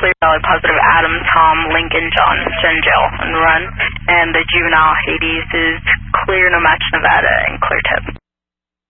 Clear Valley positive Adam, Tom, Lincoln, John, Jen, Jill, and Run. And the juvenile Hades is Clear, No Match, Nevada, and Clear Tip.